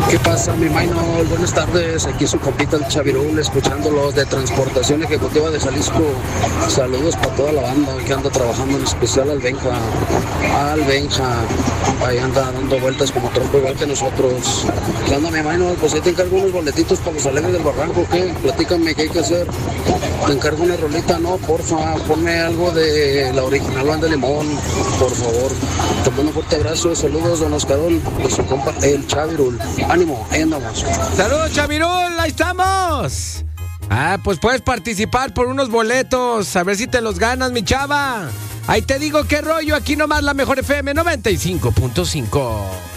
¿Qué pasa, mi Maynol? Buenas tardes, aquí su compita el Chavirul, escuchándolos de Transportación Ejecutiva de Jalisco. Saludos para toda la banda que anda trabajando, en especial al Benja. Ahí anda dando vueltas como tronco igual que nosotros. ¿Qué onda, mi Maynol? Pues ahí te encargo unos boletitos para los Alegres del Barranco, ¿qué? Platícame, ¿qué hay que hacer? Te encargo una rolita, ¿no? Porfa, ponme algo de la original Banda Limón, por favor. Te mando un fuerte abrazo, saludos, don Oscarón, de su compa el Chavirul. Ánimo, ahí andamos. Saludos, Chavirul, ahí estamos. Pues puedes participar por unos boletos, a ver si te los ganas, mi chava. Ahí te digo qué rollo, aquí nomás la Mejor FM 95.5.